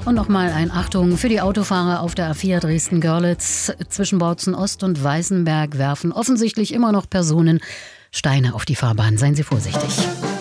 Und nochmal ein Achtung für die Autofahrer auf der A4 Dresden-Görlitz. Zwischen Bautzen Ost und Weißenberg werfen offensichtlich immer noch Personen Steine auf die Fahrbahn. Seien Sie vorsichtig.